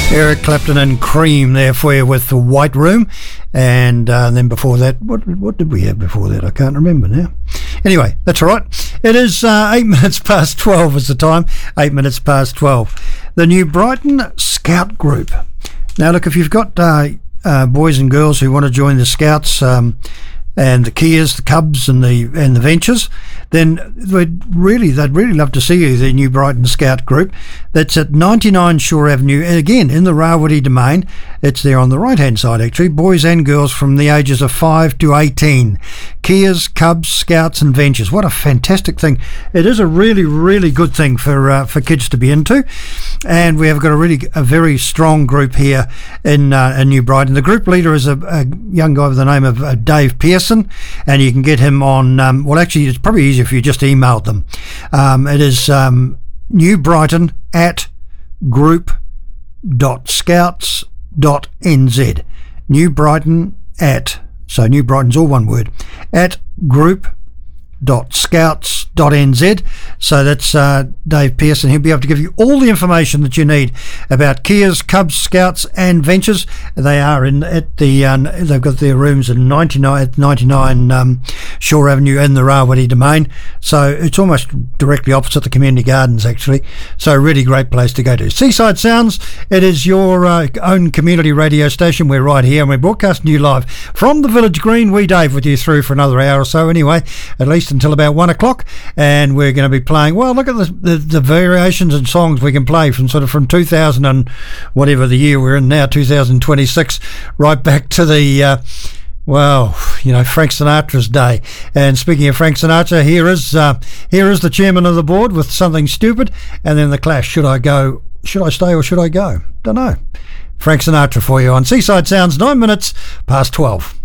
Eric Clapton and Cream there for you with the White Room. And then before that, what did we have before that? I can't remember now. Anyway, that's all right. It is 8 minutes past 12 is the time. 8 minutes past 12. The New Brighton Scout Group. Now, look, if you've got boys and girls who want to join the Scouts and the Kias, the Cubs and the Ventures, then they'd really love to see you, the New Brighton Scout Group. That's at 99 Shore Avenue, again in the Rawiri Domain. It's there on the right-hand side, actually. Boys and girls from the ages of 5 to 18. Kias, Cubs, Scouts and Ventures. What a fantastic thing. It is a really, really good thing for kids to be into. And we have got a very strong group here in New Brighton. The group leader is a young guy by the name of Dave Pearson, and you can get him on, well, actually, it's probably easier if you just emailed them. It is newbrighton@group.scouts.nz. New Brighton so New Brighton's all one word, at group.scouts.nz. So that's Dave Pearson. He'll be able to give you all the information that you need about Kias, Cubs, Scouts and Ventures. They are they've got their rooms in 99 Shore Avenue in the Rawiri Domain. So it's almost directly opposite the community gardens, actually. So a really great place to go to. Seaside Sounds, it is your own community radio station. We're right here and we're broadcasting you live from the Village Green. We, Dave, with you through for another hour or so anyway, at least until about 1 o'clock. And we're going to be playing, well, look at the variations and songs we can play from 2000 and whatever the year we're in now, 2026, right back to the Frank Sinatra's day. And speaking of Frank Sinatra, here is the chairman of the board with Something Stupid, and then the Clash, Should I Stay or Should I Go? Don't know. Frank Sinatra for you on Seaside Sounds, 9 minutes past 12.